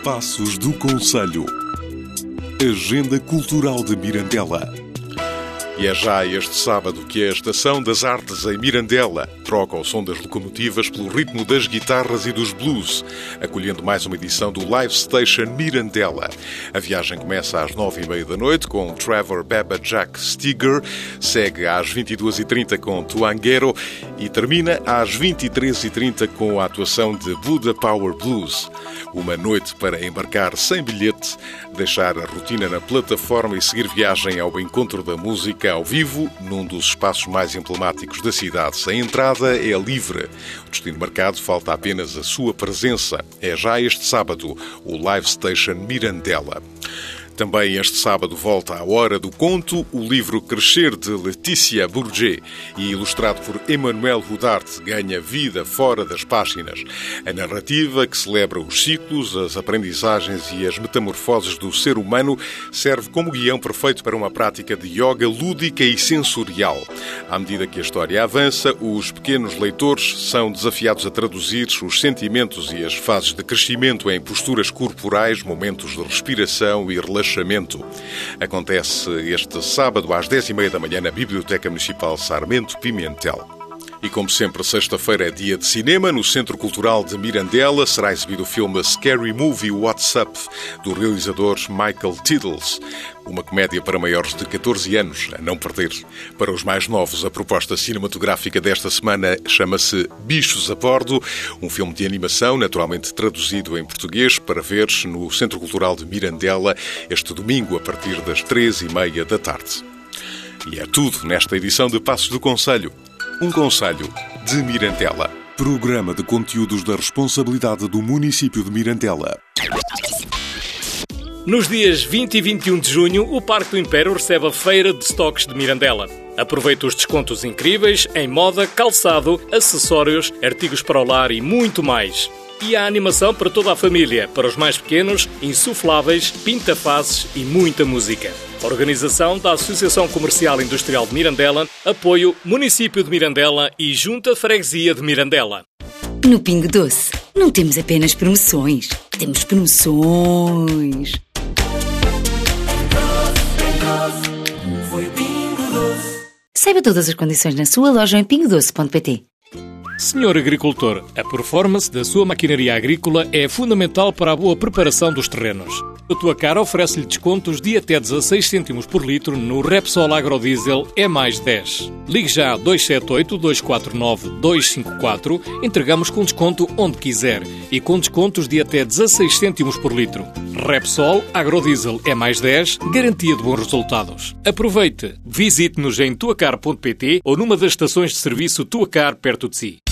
Passos do Conselho. Agenda Cultural de Mirandela. E é já este sábado que a Estação das Artes em Mirandela troca o som das locomotivas pelo ritmo das guitarras e dos blues, acolhendo mais uma edição do Live Station Mirandela. A viagem começa às 9h30 da noite com Trevor Beba Jack Steger, segue às 22h30 com Tuanguero e termina às 23h30 com a atuação de Buddha Power Blues. Uma noite para embarcar sem bilhete, deixar a rotina na plataforma e seguir viagem ao encontro da música ao vivo, num dos espaços mais emblemáticos da cidade. A entrada é livre. O destino marcado, falta apenas a sua presença. É já este sábado, o Live Station Mirandela. Também este sábado volta à Hora do Conto, o livro Crescer de Letícia Bourget e ilustrado por Emmanuel Rodarte ganha vida fora das páginas. A narrativa que celebra os ciclos, as aprendizagens e as metamorfoses do ser humano serve como guião perfeito para uma prática de yoga lúdica e sensorial. À medida que a história avança, os pequenos leitores são desafiados a traduzir os sentimentos e as fases de crescimento em posturas corporais, momentos de respiração e relaxamento. Acontece este sábado às 10h30 da manhã na Biblioteca Municipal Sarmento Pimentel. E como sempre, sexta-feira é dia de cinema. No Centro Cultural de Mirandela será exibido o filme Scary Movie What's Up, do realizador Michael Tiddles. Uma comédia para maiores de 14 anos, a não perder. Para os mais novos, a proposta cinematográfica desta semana chama-se Bichos a Bordo, um filme de animação, naturalmente traduzido em português, para ver no Centro Cultural de Mirandela este domingo a partir das 3h30 da tarde. E é tudo nesta edição de Passos do Conselho. Um conselho de Mirandela. Programa de conteúdos da responsabilidade do município de Mirandela. Nos dias 20 e 21 de junho, o Parque do Império recebe a Feira de Estoques de Mirandela. Aproveita os descontos incríveis em moda, calçado, acessórios, artigos para o lar e muito mais. E há animação para toda a família, para os mais pequenos, insufláveis, pinta-faces e muita música. Organização da Associação Comercial e Industrial de Mirandela, apoio Município de Mirandela e Junta Freguesia de Mirandela. No Pingo Doce, não temos apenas promoções, temos promoções. Saiba todas as condições na sua loja em pingodoce.pt. Senhor agricultor, a performance da sua maquinaria agrícola é fundamental para a boa preparação dos terrenos. A Tuacar oferece-lhe descontos de até 16 cêntimos por litro no Repsol Agrodiesel E+10. Ligue já 278-249-254, entregamos com desconto onde quiser e com descontos de até 16 cêntimos por litro. Repsol Agrodiesel E+10, garantia de bons resultados. Aproveite, visite-nos em tuacar.pt ou numa das estações de serviço Tuacar perto de si.